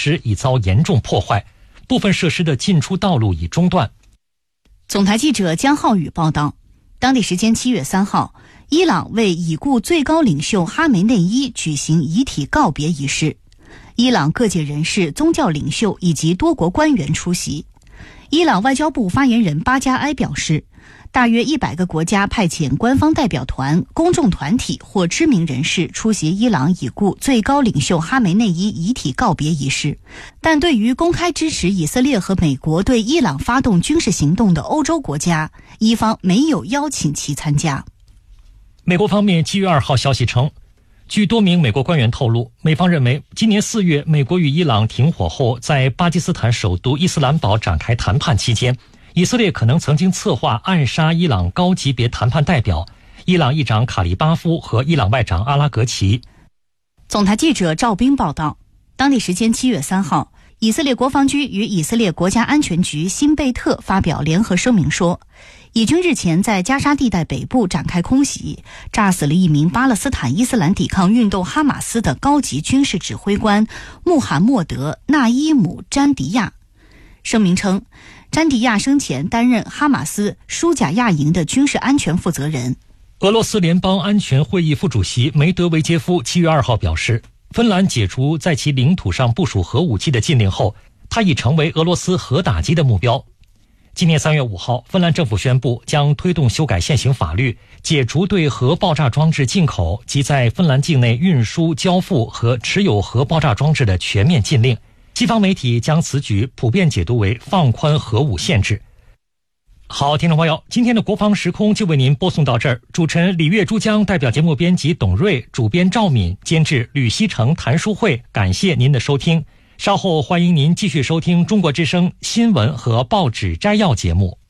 施已遭严重破坏，部分设施的进出道路已中断。 总台记者江浩宇报道，当地时间7月3号，伊朗为已故最高领袖哈梅内伊举行遗体告别仪式，伊朗各界人士、宗教领袖以及多国官员出席。伊朗外交部发言人巴加埃表示，大约100个国家派遣官方代表团、公众团体或知名人士出席伊朗已故最高领袖哈梅内伊遗体告别仪式，但对于公开支持以色列和美国对伊朗发动军事行动的欧洲国家，伊方没有邀请其参加。 美国方面7月2号消息称，据多名美国官员透露，美方认为今年4月美国与伊朗停火后，在巴基斯坦首都伊斯兰堡展开谈判期间，以色列可能曾经策划暗杀伊朗高级别谈判代表伊朗议长卡利巴夫和伊朗外长阿拉格齐。 总台记者赵斌报道，当地时间7月3号，以色列国防军与以色列国家安全局辛贝特发表联合声明说，以军日前在加沙地带北部展开空袭，炸死了一名巴勒斯坦伊斯兰抵抗运动哈马斯的高级军事指挥官穆罕默德·纳伊姆·詹迪亚。声明称，詹迪亚生前担任哈马斯舒贾亚营的军事安全负责人。 俄罗斯联邦安全会议副主席梅德韦杰夫7月2号表示，芬兰解除在其领土上部署核武器的禁令后，它已成为俄罗斯核打击的目标。今年3月5号，芬兰政府宣布将推动修改现行法律，解除对核爆炸装置进口及在芬兰境内运输、交付和持有核爆炸装置的全面禁令。西方媒体将此举普遍解读为放宽核武限制。好，听众朋友，今天的国防时空就为您播送到这儿。主持人李月珠江，代表节目编辑董瑞，主编赵敏，监制吕希成、谭书慧，感谢您的收听。稍后欢迎您继续收听中国之声新闻和报纸摘要节目。